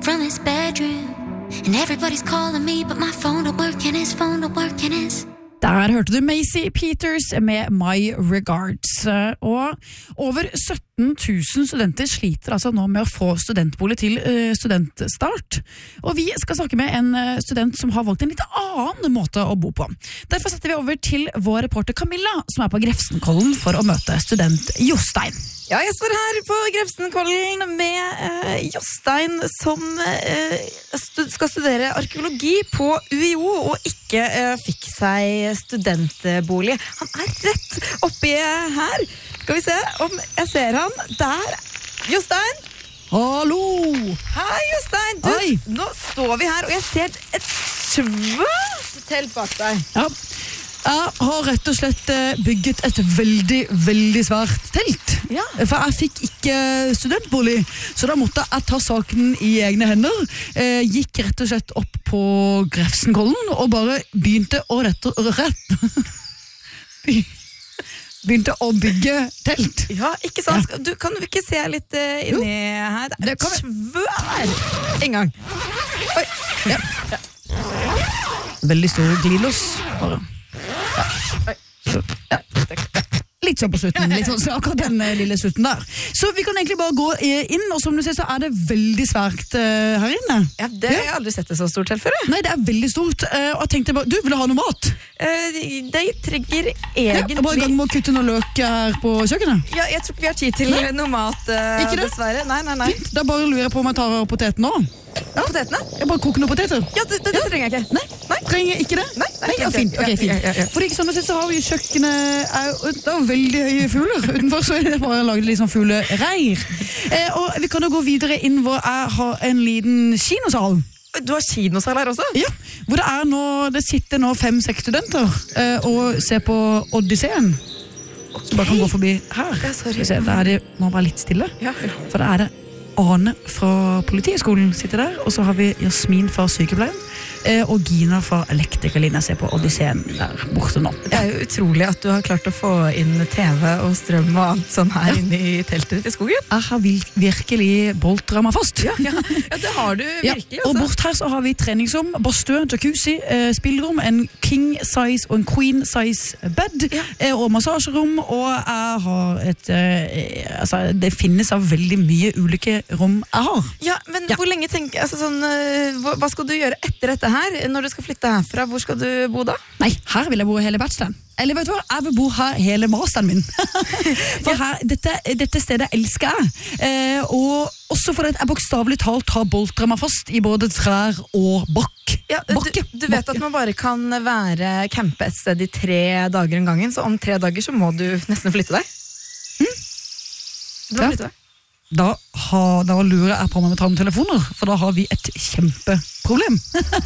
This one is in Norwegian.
from his bedroom. And everybody's calling me, but my phone don't work and his phone don't work and his... Der hørte du Macy Peters med My Regards. Og over 17 000 studenter sliter altså nå med å få studentbolig til studentstart. Og vi skal snakke med en student som har valgt en litt annen måte å bo på. Derfor setter vi over til vår reporter Camilla, som på Grefsenkollen for å møte student Jostein. Ja, jeg står her på Grefsenkollen med Jostein, som skal studere arkeologi på UiO og ikke fikk seg studentbolig. Han rett oppi her. Skal vi se om jeg ser han. Der. Jostein! Hallo! Hei, Jostein! Du, nå står vi her, og jeg ser et svært telt bak deg. Ja. Jeg har rett og slett bygget et veldig, veldig svært telt. Ja. For jeg fikk ikke studentbolig, så da måtte jeg ta saken i egne hender. Gikk rett og slett opp på Grefsenkollen og bare begynte å bygge telt. Ja, ikke sant? Ja. Kan du ikke se litt inni her? Det er svær inngang. Oi. Ja. Veldig stor glidelås, bare. Ja. Litt sånn på slutten, litt sånn, så akkurat den lille slutten der. Så vi kan egentlig bare gå inn, og som du ser så det veldig svært her inne. Ja, det har jeg aldri sett det så stort helt før. Nei, det veldig stort, og jeg tenkte bare, du vil ha noe mat? Det trenger egentlig... Ja, bare i gang med å kutte noe løk her på kjøkkenet. Ja, jeg tror ikke vi har tid til noe mat, dessverre. Nei. Fint, da bare lurer jeg på om jeg tar poteten nå. Ja, potetene? Jeg bare koker noen poteter. Ja, det trenger jeg ikke. Nei, trenger ikke det? Nei, ja, fint. Ok, fint. Ja. For ikke sånn å si, så har vi kjøkkenet, det veldig høye fugler. Utenfor så det bare laget litt sånn fuglereir. Og vi kan jo gå videre inn hvor jeg har en liten kinosal. Du har kinosal her også? Ja, hvor det sitter nå 5-6 studenter og ser på Odysseen. Så bare kan gå forbi her. Ja, sorry. Det må være litt stille. Ja. For det det Ane fra Politihøgskolen sitter der, og så har vi Jasmin fra sykepleien, og Gina fra elektrikerlinja ser på Odysseen der borte nå. Det jo utrolig at du har klart å få inn TV og strøm og alt sånn her inne i teltet i skogen. Jeg har virkelig boltret meg fast. Ja, det har du virkelig. Og bort her så har vi treningsrom, badstue, jacuzzi, spillerom, en king size og en queen size bed, og massasjerom, og jeg har det finnes av veldig mye ulike rom jeg har. Ja, men hvor lenge hva skal du gjøre etter dette her? Når du skal flytte herfra, hvor skal du bo da? Nei, her vil jeg bo hele bacheloren. Eller vet du hva, jeg vil bo her hele masteren min. For her, dette stedet elsker jeg. Og også fordi jeg bokstavelig talt har boltret meg fast i både trær og bakke. Ja, du vet at man bare kan campe et sted i 3 dager en gangen, så om 3 dager så må du nesten flytte deg. Du må flytte deg. Da lurer jeg på om jeg tar noen telefoner, for da har vi et kjempeproblem.